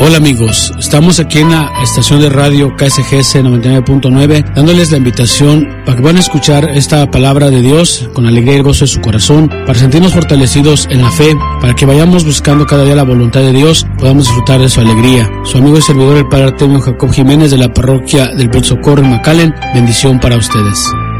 Hola amigos, estamos aquí en la estación de radio KSGS 99.9 dándoles la invitación para que puedan escuchar esta palabra de Dios con alegría y gozo de su corazón, para sentirnos fortalecidos en la fe, para que vayamos buscando cada día la voluntad de Dios, podamos disfrutar de su alegría. Su amigo y servidor el Padre Artemio Jacob Jiménez de la parroquia del Buen Socorro en McAllen, bendición para ustedes.